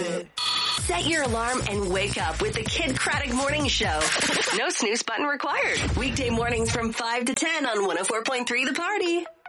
it. Set your alarm and wake up with the Kid Craddock Morning Show. No snooze button required. Weekday mornings from 5 to 10 on 104.3 The Party.